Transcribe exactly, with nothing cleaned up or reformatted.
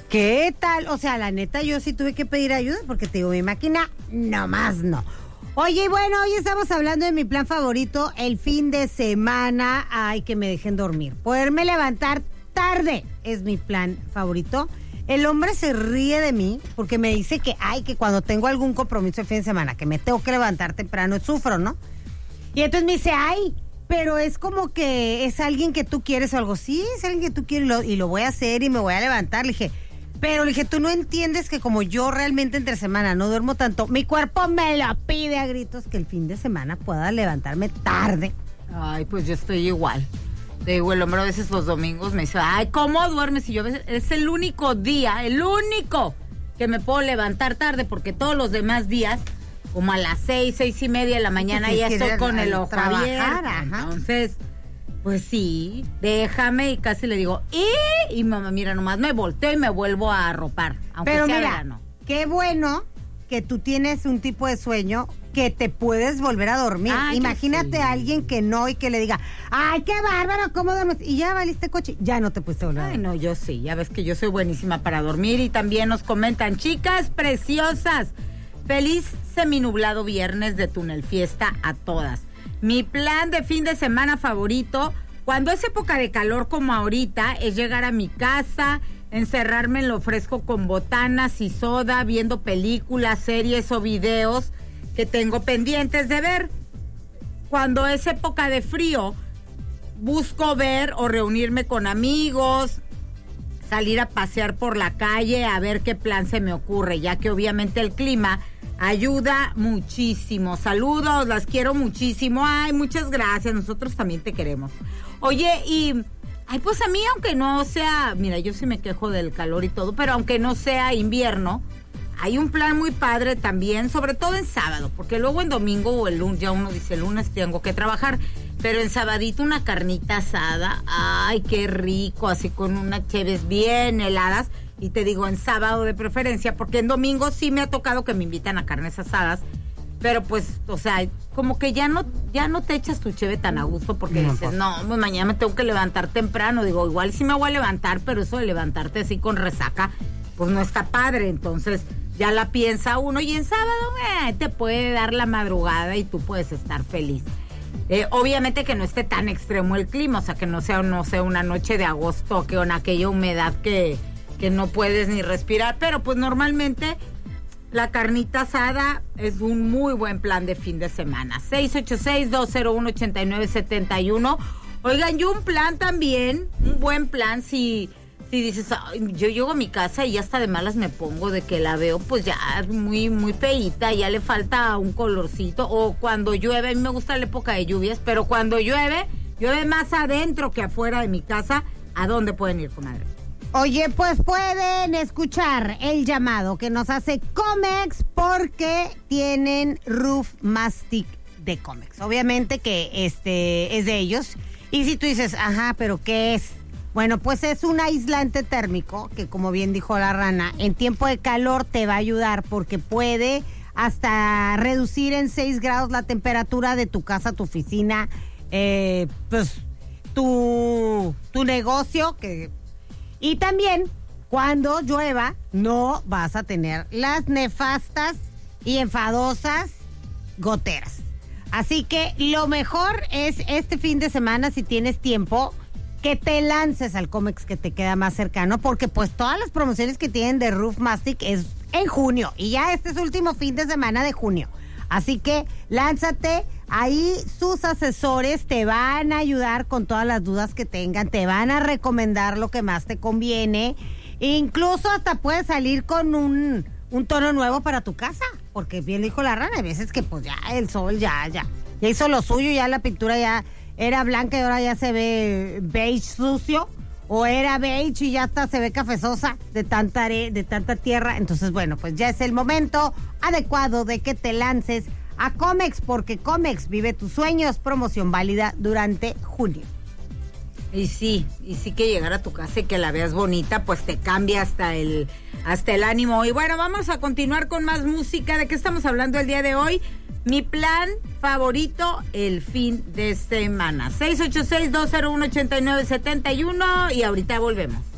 ¿Qué tal? O sea, la neta, yo sí tuve que pedir ayuda porque te digo, mi máquina, nomás no. Oye, y bueno, hoy estamos hablando de mi plan favorito, el fin de semana. Ay, que me dejen dormir. Poderme levantar tarde es mi plan favorito. El hombre se ríe de mí porque me dice que, ay, que cuando tengo algún compromiso el fin de semana, que me tengo que levantar temprano, sufro, ¿no? Y entonces me dice, ay, pero es como que es alguien que tú quieres o algo. Sí, es alguien que tú quieres y lo, y lo voy a hacer y me voy a levantar. Le dije, pero le dije, tú no entiendes que como yo realmente entre semana no duermo tanto, mi cuerpo me lo pide a gritos que el fin de semana pueda levantarme tarde. Ay, pues yo estoy igual. Te digo, el hombre a veces los domingos me dice, ay, ¿cómo duermes? Y yo a veces, es el único día, el único que me puedo levantar tarde, porque todos los demás días, como a las seis, seis y media de la mañana, ya estoy con el ojo abierto. Entonces, pues sí, déjame, y casi le digo, y, y mamá, mira, nomás me volteo y me vuelvo a arropar, aunque pero sea mira, verano. Qué bueno que tú tienes un tipo de sueño que te puedes volver a dormir. Ay, imagínate sí. a alguien que no y que le diga, ay, qué bárbaro, ¿cómo duermes? Y ya valiste coche, ya no te pudiste volver a dormir. Ay, no, yo sí, ya ves que yo soy buenísima para dormir. Y también nos comentan, chicas preciosas, feliz seminublado viernes de Túnel Fiesta a todas. Mi plan de fin de semana favorito, cuando es época de calor como ahorita, es llegar a mi casa, encerrarme en lo fresco con botanas y soda, viendo películas, series o videos que tengo pendientes de ver. Cuando es época de frío, busco ver o reunirme con amigos, salir a pasear por la calle, a ver qué plan se me ocurre, ya que obviamente el clima ayuda muchísimo. Saludos, las quiero muchísimo. Ay, muchas gracias, nosotros también te queremos. Oye, y ay, pues a mí, aunque no sea, mira, yo sí me quejo del calor y todo, pero aunque no sea invierno, hay un plan muy padre también, sobre todo en sábado, porque luego en domingo o el lunes, ya uno dice el lunes tengo que trabajar, pero en sabadito una carnita asada, ay, qué rico, así con unas cheves bien heladas. Y te digo, en sábado de preferencia, porque en domingo sí me ha tocado que me invitan a carnes asadas, pero pues, o sea, como que ya no ya no te echas tu cheve tan a gusto, porque no, dices, no, pues mañana me tengo que levantar temprano. Digo, igual sí me voy a levantar, pero eso de levantarte así con resaca, pues no está padre. Entonces ya la piensa uno, y en sábado eh, te puede dar la madrugada y tú puedes estar feliz. Eh, obviamente que no esté tan extremo el clima, o sea, que no sea, no sea una noche de agosto, que con aquella humedad que... que no puedes ni respirar, pero pues normalmente la carnita asada es un muy buen plan de fin de semana. seis ocho seis, dos cero uno, ocho nueve siete uno. Oigan, yo un plan también, un buen plan, si, si dices, ay, yo llego a mi casa y hasta de malas me pongo, de que la veo pues ya muy, muy feíta, ya le falta un colorcito, o cuando llueve, a mí me gusta la época de lluvias, pero cuando llueve, llueve más adentro que afuera de mi casa. ¿A dónde pueden ir, comadre? Oye, pues pueden escuchar el llamado que nos hace Comex porque tienen Roof Mastic de Comex. Obviamente que este es de ellos. Y si tú dices, ajá, ¿pero qué es? Bueno, pues es un aislante térmico que, como bien dijo la rana, en tiempo de calor te va a ayudar porque puede hasta reducir en seis grados la temperatura de tu casa, tu oficina, eh, pues tu, tu negocio, que... Y también, cuando llueva, no vas a tener las nefastas y enfadosas goteras. Así que lo mejor es este fin de semana, si tienes tiempo, que te lances al Comex que te queda más cercano, porque pues todas las promociones que tienen de Roof Mastic es en junio, y ya este es el último fin de semana de junio. Así que lánzate, ahí sus asesores te van a ayudar con todas las dudas que tengan, te van a recomendar lo que más te conviene, incluso hasta puedes salir con un, un tono nuevo para tu casa, porque bien dijo la rana, hay veces que pues ya el sol ya, ya, ya hizo lo suyo, ya la pintura ya era blanca y ahora ya se ve beige sucio, o era beige y ya hasta se ve cafezosa de tanta are- de tanta tierra. Entonces, bueno, pues ya es el momento adecuado de que te lances a Comex, porque Comex vive tus sueños, promoción válida durante junio. Y sí, y sí que llegar a tu casa y que la veas bonita, pues te cambia hasta el, hasta el ánimo. Y bueno, vamos a continuar con más música. ¿De qué estamos hablando el día de hoy? Mi plan favorito el fin de semana. seis ocho seis, dos cero uno, ocho nueve siete uno y ahorita volvemos.